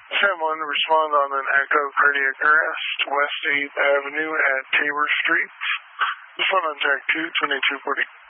10-1 to respond on an active cardiac arrest, West 8th Avenue at Tabor Street. This one on track 2, 2240.